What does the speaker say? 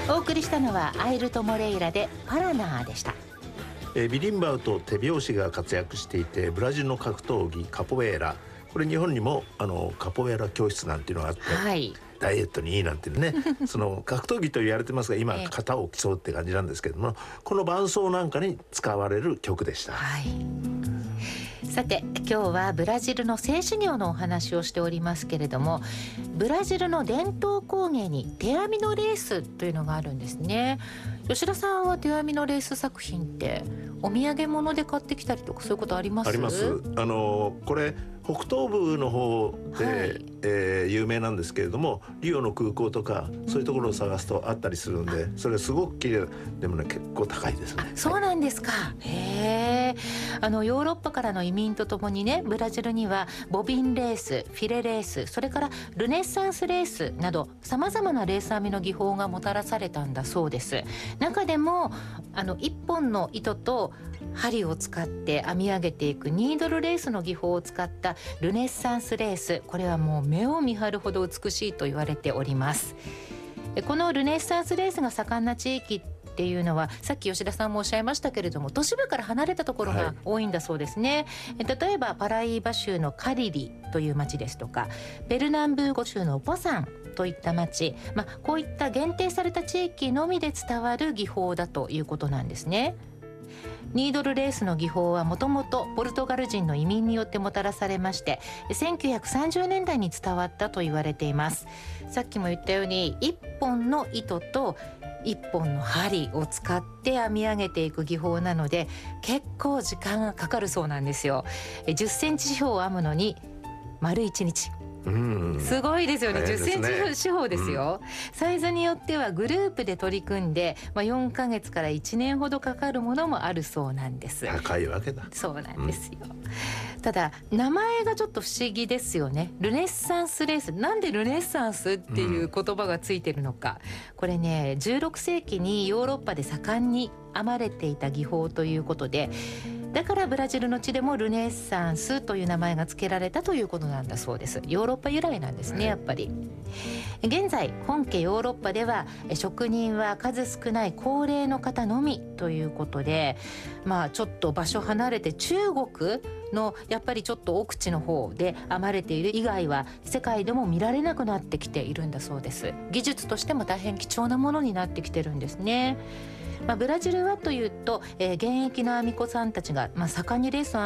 お送りしたのはアイルト・モレイラでパラナーでした。 ビリンバウと手拍子が活躍していて、ブラジルの格闘技カポエーラ、これ日本にもカポエーラ教室なんていうのがあって、はい、ダイエットにいいなんていうねその格闘技と言われてますが、今型を競うって感じなんですけども、この伴奏なんかに使われる曲でした。 はい、さて今日はブラジルの性修行のお話をしておりますけれども、ブラジルの伝統工芸に手編みのレースというのがあるんですね。吉田さんは手編みのレース作品ってお土産物で買ってきたりとかそういうことあります？ あります。これ北東部の方で、はい、有名なんですけれども、リオの空港とかそういうところを探すとあったりするんで、それすごく綺麗でもね、結構高いですね。 そうなんですか。へー。ヨーロッパからの移民とともにね、ブラジルにはボビンレース、フィレレース、それからルネッサンスレースなどさまざまなレース編みの技法がもたらされたんだそうです。中でも一本の糸と針を使って編み上げていくニードルレースの技法を使ったルネッサンスレース、これはもう目を見張るほど美しいと言われております。このルネッサンスレースが盛んな地域っていうのは、さっき吉田さんもおっしゃいましたけれども、都市部から離れたところが多いんだそうですね。例えばパライバ州のカリリという町ですとか、ペルナンブーゴ州のポサンといった町、こういった限定された地域のみで伝わる技法だということなんですね。ニードルレースの技法はもともとポルトガル人の移民によってもたらされまして、1930年代に伝わったと言われています。さっきも言ったように一本の糸と一本の針を使って編み上げていく技法なので、結構時間がかかるそうなんですよ。10センチ四方を編むのに丸1日。すごいですよね。10センチ四方ですよ。サイズによってはグループで取り組んで、4ヶ月から1年ほどかかるものもあるそうなんです。 高いわけだ。 そうなんですよ。ただ名前がちょっと不思議ですよね。ルネッサンスレース、なんでルネッサンスっていう言葉がついてるのか。これね、16世紀にヨーロッパで盛んに編まれていた技法ということで、だからブラジルの地でもルネッサンスという名前が付けられたということなんだそうです。ヨーロッパ由来なんですね、やっぱり。現在本家ヨーロッパでは職人は数少ない高齢の方のみということで、ちょっと場所離れて中国のやっぱりちょっと奥地の方で編まれている以外は世界でも見られなくなってきているんだそうです。技術としても大変貴重なものになってきてるんですね。ブラジルはというと、現役の編み子さんたちが、盛んにレースを